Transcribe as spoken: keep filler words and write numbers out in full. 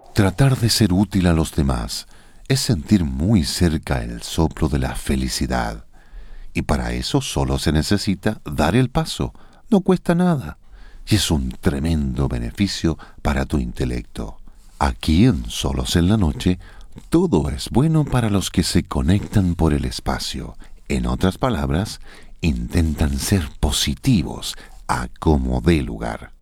Tratar de ser útil a los demás es sentir muy cerca el soplo de la felicidad. Y para eso solo se necesita dar el paso. No cuesta nada. Y es un tremendo beneficio para tu intelecto. Aquí en Solos en la Noche, todo es bueno para los que se conectan por el espacio. En otras palabras, intentan ser positivos a como dé lugar.